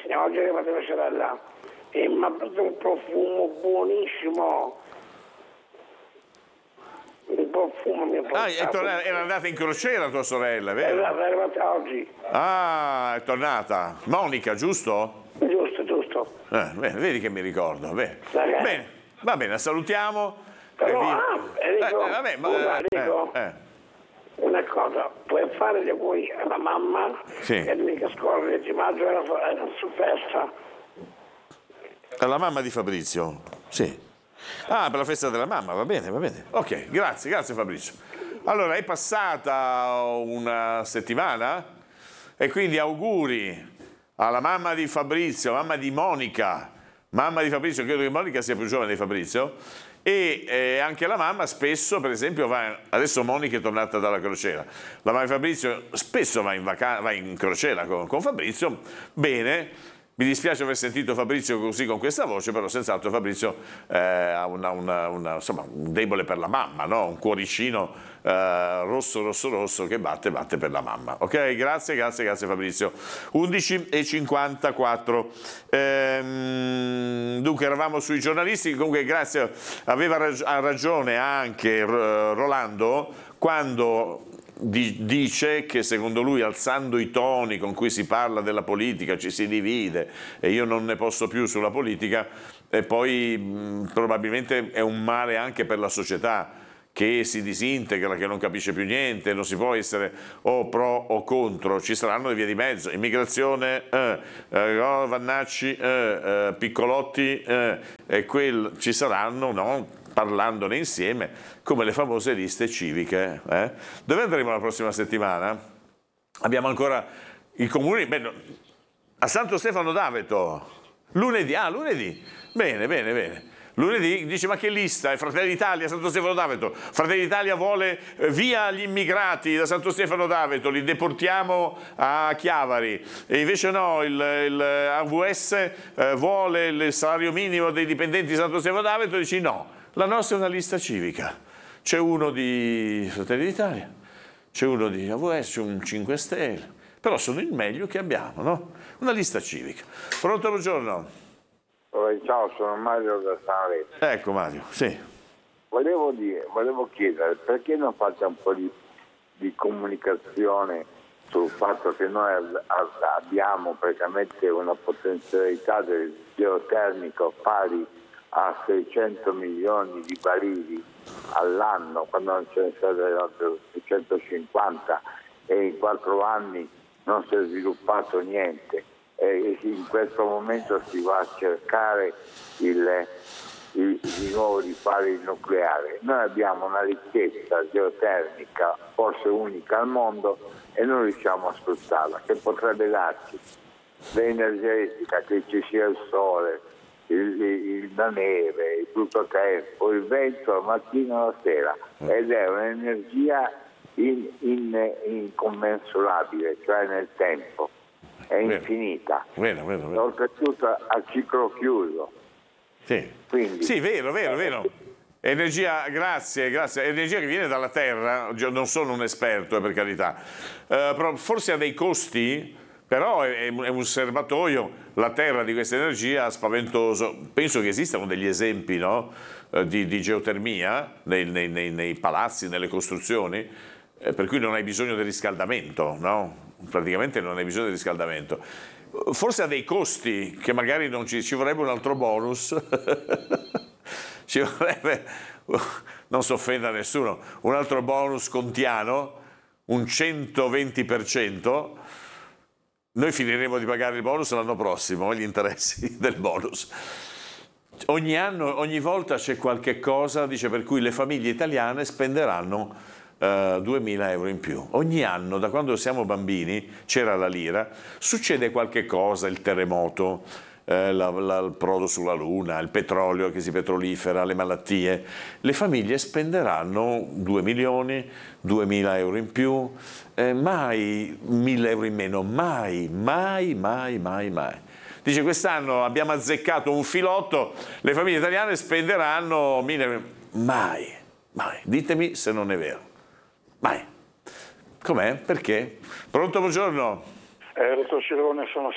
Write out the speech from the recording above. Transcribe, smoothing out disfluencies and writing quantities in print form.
oggi è arrivata mia sorella e mi ha preso un profumo buonissimo. Un profumo mi ha portato. Era andata in crociera tua sorella, vero? È arrivata oggi. Ah, è tornata. Monica, giusto? Giusto. Bene, vedi che mi ricordo. Bene, va bene, la salutiamo. Però, Enrico, una cosa, puoi fare gli auguri alla mamma che mica scorre il 10 maggio era su festa. Alla mamma di Fabrizio? Sì. Ah, per la festa della mamma, va bene. Ok, grazie Fabrizio. Allora, è passata una settimana e quindi auguri alla mamma di Fabrizio, mamma di Monica, mamma di Fabrizio, credo che Monica sia più giovane di Fabrizio, e anche la mamma spesso, per esempio, adesso Monica è tornata dalla crociera, la mamma di Fabrizio spesso va in crociera con Fabrizio, bene. Mi dispiace aver sentito Fabrizio così con questa voce, però senz'altro Fabrizio ha insomma, un debole per la mamma, no? Un cuoricino rosso che batte per la mamma. Ok, grazie Fabrizio. 11:54. Dunque eravamo sui giornalisti, comunque grazie, aveva ragione anche Rolando quando dice che secondo lui alzando i toni con cui si parla della politica ci si divide e io non ne posso più sulla politica e poi probabilmente è un male anche per la società che si disintegra, che non capisce più niente, non si può essere o pro o contro, ci saranno le vie di mezzo, immigrazione, Vannacci, Piccolotti, ci saranno, no? Parlandone insieme come le famose liste civiche. Dove andremo la prossima settimana? Abbiamo ancora i comuni a Santo Stefano d'Aveto lunedì. Bene. Lunedì dice ma che lista? È Fratelli d'Italia, Santo Stefano d'Aveto. Fratelli d'Italia vuole via gli immigrati da Santo Stefano d'Aveto, li deportiamo a Chiavari. E invece no, il AVS vuole il salario minimo dei dipendenti di Santo Stefano d'Aveto, dice no. La nostra è una lista civica, c'è uno di Fratelli d'Italia, c'è uno di AVS, c'è un 5 Stelle, però sono il meglio che abbiamo, no? Una lista civica. Pronto, buongiorno. Ciao, sono Mario da Sanremo. Ecco Mario, sì. Volevo chiedere perché non fate un po' di comunicazione sul fatto che noi abbiamo praticamente una potenzialità del geotermico pari a 600 milioni di barili all'anno, quando non ce ne sarebbero 650 e in 4 anni non si è sviluppato niente e in questo momento si va a cercare di nuovo rifare il nucleare. Noi abbiamo una ricchezza geotermica forse unica al mondo e non riusciamo a sfruttarla, che potrebbe darci l'energetica, che ci sia il sole, la neve, il brutto tempo, il vento la mattina e la sera, ed è un'energia incommensurabile, cioè nel tempo, è infinita, oltretutto a ciclo chiuso. Sì, quindi, sì, vero. Energia, grazie, energia che viene dalla terra, non sono un esperto per carità, però forse ha dei costi. Però è un serbatoio, la terra di questa energia spaventoso. Penso che esistano degli esempi, no? di geotermia nei palazzi, nelle costruzioni, per cui non hai bisogno del riscaldamento, no? Praticamente non hai bisogno del riscaldamento. Forse ha dei costi che magari non ci vorrebbe un altro bonus, ci vorrebbe, non si offenda nessuno, un altro bonus kantiano, un 120%. Noi finiremo di pagare il bonus l'anno prossimo, gli interessi del bonus. Ogni anno, ogni volta c'è qualche cosa, dice, per cui le famiglie italiane spenderanno 2.000 euro in più. Ogni anno, da quando siamo bambini, c'era la lira, succede qualche cosa, il terremoto, il prodo sulla luna, il petrolio che si petrolifera, le malattie. Le famiglie spenderanno 2 milioni, 2.000 euro in più, mai 1.000 euro in meno, mai. Dice quest'anno abbiamo azzeccato un filotto, le famiglie italiane spenderanno 1.000 euro, mai, ditemi se non è vero, mai. Com'è? Perché? Pronto, buongiorno. Dottor Cirone, sono